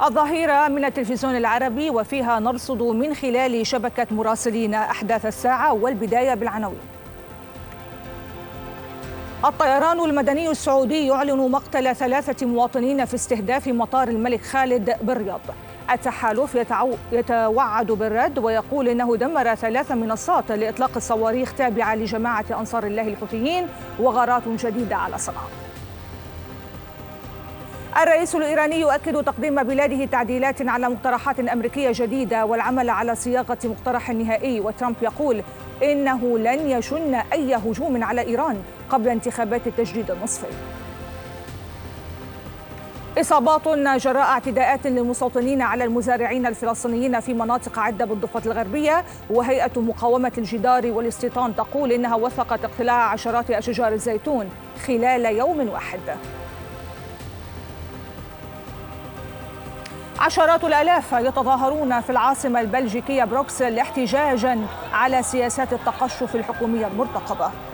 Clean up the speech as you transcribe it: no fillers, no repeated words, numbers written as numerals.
الظهيرة من التلفزيون العربي، وفيها نرصد من خلال شبكة مراسلينا أحداث الساعة. والبداية بالعناوين. الطيران المدني السعودي يعلن مقتل 3 مواطنين في استهداف مطار الملك خالد بالرياض. التحالف يتوعد بالرد ويقول إنه دمر 3 منصات لإطلاق الصواريخ تابعة لجماعة أنصار الله الحوثيين، وغارات جديدة على صنعاء. الرئيس الإيراني يؤكد تقديم بلاده تعديلات على مقترحات أمريكية جديدة والعمل على صياغة مقترح نهائي، وترامب يقول إنه لن يشن أي هجوم على إيران قبل انتخابات التجديد النصفي. إصابات جراء اعتداءات للمستوطنين على المزارعين الفلسطينيين في مناطق عدة بالضفة الغربية، وهيئة مقاومة الجدار والاستيطان تقول إنها وثقت اقتلاع عشرات أشجار الزيتون خلال يوم واحد. عشرات الآلاف يتظاهرون في العاصمة البلجيكية بروكسل احتجاجا على سياسات التقشف الحكومية المرتقبة.